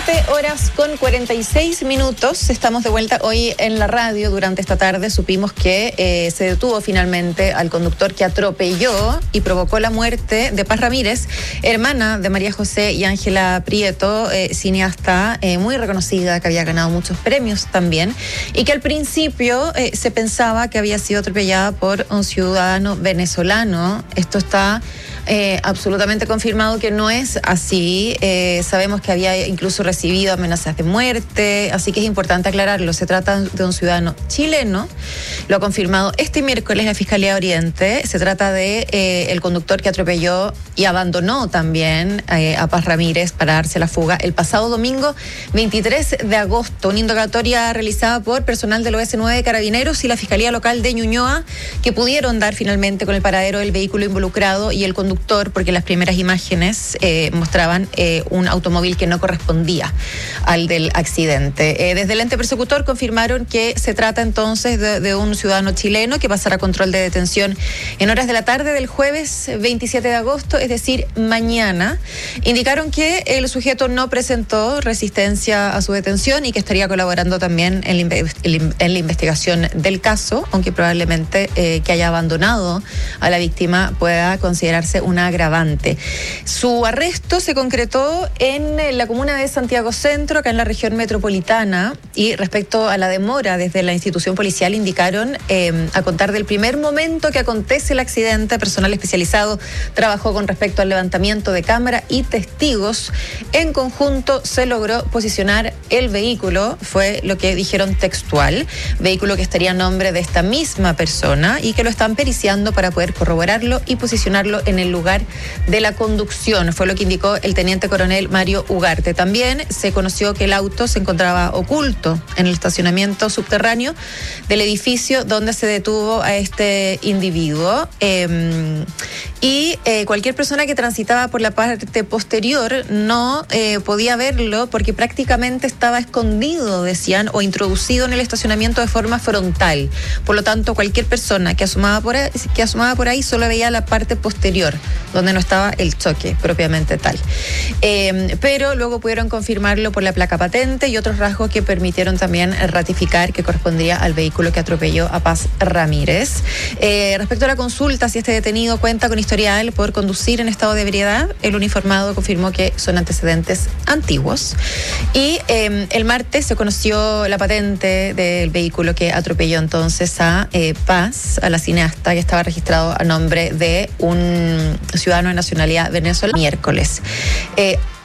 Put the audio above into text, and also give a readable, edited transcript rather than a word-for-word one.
7:46. Estamos de vuelta hoy en la radio. Durante esta tarde supimos que se detuvo finalmente al conductor que atropelló y provocó la muerte de Paz Ramírez, hermana de María José y Ángela Prieto, cineasta muy reconocida, que había ganado muchos premios también, y que al principio se pensaba que había sido atropellada por un ciudadano venezolano. Esto está absolutamente confirmado que no es así. Sabemos que había incluso recibido amenazas de muerte, así que es importante aclararlo. Se trata de un ciudadano chileno, lo ha confirmado este miércoles la Fiscalía Oriente. Se trata de el conductor que atropelló y abandonó también a Paz Ramírez para darse la fuga el pasado domingo 23 de agosto. Una indagatoria realizada por personal del OS9 de Carabineros y la Fiscalía Local de Ñuñoa, que pudieron dar finalmente con el paradero del vehículo involucrado y el conductor, porque las primeras imágenes mostraban un automóvil que no correspondía al del accidente. Desde el ente persecutor confirmaron que se trata entonces de un ciudadano chileno que pasará control de detención en horas de la tarde del jueves 27 de agosto, es decir, mañana. Indicaron que el sujeto no presentó resistencia a su detención y que estaría colaborando también en la investigación del caso, aunque probablemente que haya abandonado a la víctima pueda considerarse una agravante. Su arresto se concretó en la comuna de Santiago Centro, acá en la región metropolitana, y respecto a la demora desde la institución policial indicaron, a contar del primer momento que acontece el accidente, personal especializado trabajó con respecto al levantamiento de cámara y testigos. En conjunto se logró posicionar el vehículo, fue lo que dijeron textual, vehículo que estaría a nombre de esta misma persona y que lo están periciando para poder corroborarlo y posicionarlo en el lugar de la conducción, fue lo que indicó el teniente coronel Mario Ugarte. También se conoció que el auto se encontraba oculto en el estacionamiento subterráneo del edificio donde se detuvo a este individuo, y cualquier persona que transitaba por la parte posterior no podía verlo porque prácticamente estaba escondido, decían, o introducido en el estacionamiento de forma frontal. Por lo tanto, cualquier persona que asomaba por ahí solo veía la parte posterior, donde no estaba el choque propiamente tal. Pero luego pudieron confirmarlo por la placa patente y otros rasgos que permitieron también ratificar que correspondía al vehículo que atropelló a Paz Ramírez. Respecto a la consulta, si este detenido cuenta con historial por conducir en estado de ebriedad, el uniformado confirmó que son antecedentes antiguos. Y el martes se conoció la patente del vehículo que atropelló entonces a Paz, a la cineasta, que estaba registrado a nombre de un ciudadano de nacionalidad venezolana. Miércoles.